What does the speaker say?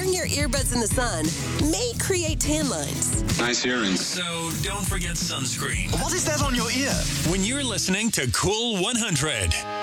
wearing your earbuds in the sun may create tan lines. Nice earrings. So don't forget sunscreen What is that on your ear? when you're listening to Cool 100.